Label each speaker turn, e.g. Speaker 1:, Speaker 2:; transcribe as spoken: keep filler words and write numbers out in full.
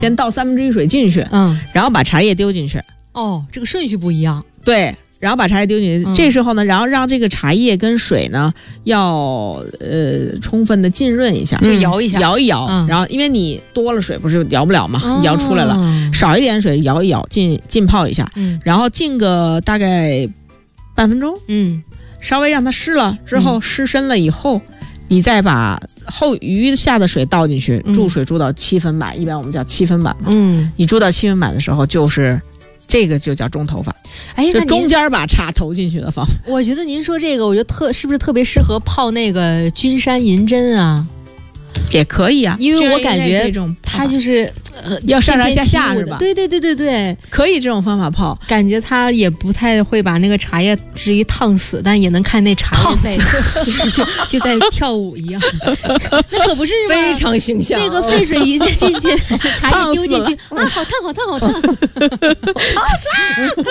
Speaker 1: 先倒三分之一水进去，
Speaker 2: 嗯，
Speaker 1: 然后把茶叶丢进去。
Speaker 2: 哦，这个顺序不一样。
Speaker 1: 对，然后把茶叶丢进去，
Speaker 2: 嗯、
Speaker 1: 这时候呢，然后让这个茶叶跟水呢要呃充分的浸润一下，
Speaker 2: 就摇一下，
Speaker 1: 摇一摇，
Speaker 2: 嗯、
Speaker 1: 然后因为你多了水不是摇不了嘛，
Speaker 2: 哦、
Speaker 1: 摇出来了，少一点水摇一摇，浸浸泡一下，
Speaker 2: 嗯，
Speaker 1: 然后浸个大概半分钟，
Speaker 2: 嗯，
Speaker 1: 稍微让它湿了之后，嗯、湿身了以后。你再把后余下的水倒进去，注水注到七分满，嗯、一般我们叫七分满嘛。
Speaker 2: 嗯，
Speaker 1: 你注到七分满的时候，就是这个就叫中头法。
Speaker 2: 哎，
Speaker 1: 就中间把茶投进去的方法。
Speaker 2: 我觉得您说这个，我觉得特是不是特别适合泡那个君山银针啊？
Speaker 1: 也可以啊，
Speaker 2: 因为我感觉它就是呃
Speaker 1: 要上上下下是吧？
Speaker 2: 对对对对对，
Speaker 1: 可以这种方法泡。
Speaker 2: 感觉它也不太会把那个茶叶至于烫死，但也能看那茶叶在就就就在跳舞一样。那可不是吗？
Speaker 1: 非常形象。
Speaker 2: 那个沸水一下进去，茶叶丢进去啊，好烫好烫好烫，好死啊！